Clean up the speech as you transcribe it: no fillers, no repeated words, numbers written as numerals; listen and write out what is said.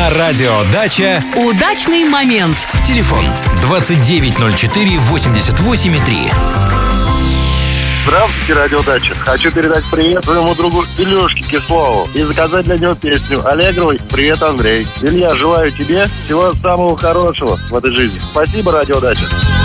На радио «Дача» удачный момент. Телефон 2904-88,3. Здравствуйте, радио «Дача». Хочу передать привет своему другу Илюшке Кислову и заказать для него песню Аллегровой «Привет, Андрей». Илья, желаю тебе всего самого хорошего в этой жизни. Спасибо, радио «Дача».